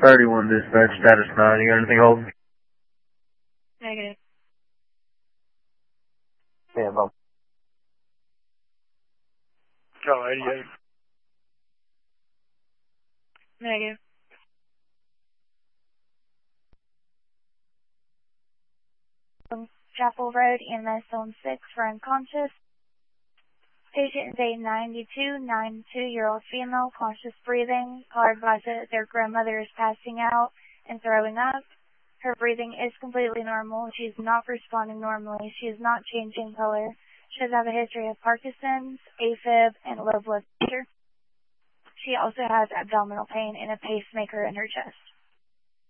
31 dispatch, status 9. You got anything holding? Negative. Yeah, Bob. Call 88. Negative. Chapel Road, EMS Zone 6 for unconscious. Patient is a 92-year-old female, conscious breathing. Caller advised that their grandmother is passing out and throwing up. Her breathing is completely normal. She is not responding normally. She is not changing color. She does have a history of Parkinson's, AFib, and low blood pressure. She also has abdominal pain and a pacemaker in her chest.